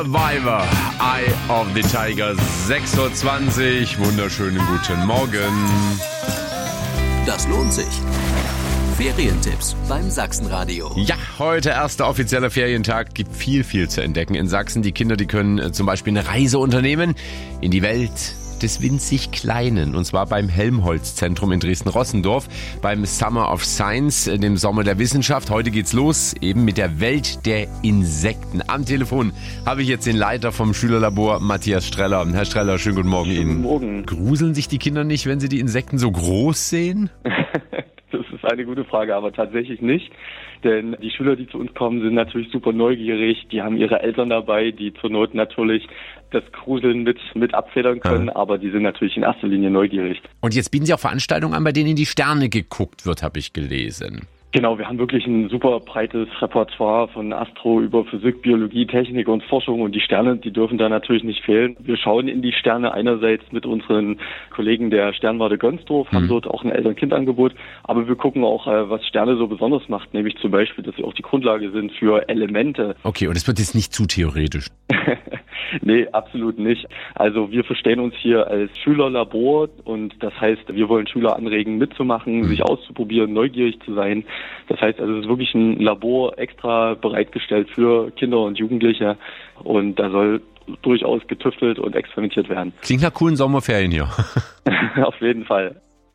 Survivor, Eye of the Tiger, 6:20 Uhr. Wunderschönen guten Morgen. Das lohnt sich. Ferientipps beim Sachsenradio. Ja, heute erster offizieller Ferientag. Gibt viel zu entdecken in Sachsen. Die Kinder, die können zum Beispiel eine Reise unternehmen in die Welt des winzig Kleinen. Und zwar beim Helmholtz-Zentrum in Dresden-Rossendorf, beim Summer of Science, dem Sommer der Wissenschaft. Heute geht's los, eben mit der Welt der Insekten. Am Telefon habe ich jetzt den Leiter vom Schülerlabor, Matthias Streller. Herr Streller, schönen guten Morgen Ihnen. Guten Morgen. Gruseln sich die Kinder nicht, wenn sie die Insekten so groß sehen? Das ist eine gute Frage, aber tatsächlich nicht. Denn die Schüler, die zu uns kommen, sind natürlich super neugierig. Die haben ihre Eltern dabei, die zur Not natürlich das Gruseln mit abfedern können. Aber die sind natürlich in erster Linie neugierig. Und jetzt bieten Sie auch Veranstaltungen an, bei denen in die Sterne geguckt wird, habe ich gelesen. Genau, wir haben wirklich ein super breites Repertoire von Astro über Physik, Biologie, Technik und Forschung, und die Sterne, die dürfen da natürlich nicht fehlen. Wir schauen in die Sterne einerseits mit unseren Kollegen der Sternwarte Gönsdorf, haben dort auch ein Eltern-Kind-Angebot, aber wir gucken auch, was Sterne so besonders macht, nämlich zum Beispiel, dass sie auch die Grundlage sind für Elemente. Okay, und es wird jetzt nicht zu theoretisch. Nee, absolut nicht. Also wir verstehen uns hier als Schülerlabor, und das heißt, wir wollen Schüler anregen, mitzumachen, sich auszuprobieren, neugierig zu sein. Das heißt also, es ist wirklich ein Labor extra bereitgestellt für Kinder und Jugendliche, und da soll durchaus getüftelt und experimentiert werden. Klingt nach coolen Sommerferien hier. Auf jeden Fall.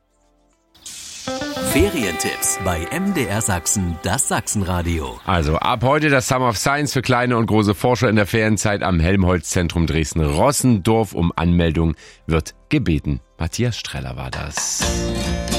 Ferientipps bei MDR Sachsen, das Sachsenradio. Also ab heute das Summer of Science für kleine und große Forscher in der Ferienzeit am Helmholtz-Zentrum Dresden-Rossendorf. Um Anmeldung wird gebeten. Matthias Streller war das.